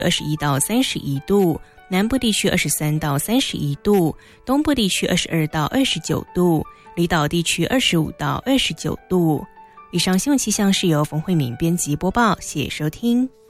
21到31度，南部地区23到31度，东部地区22到29度，离岛地区25到29度。以上新闻气象是由冯慧敏编辑播报，谢谢收听。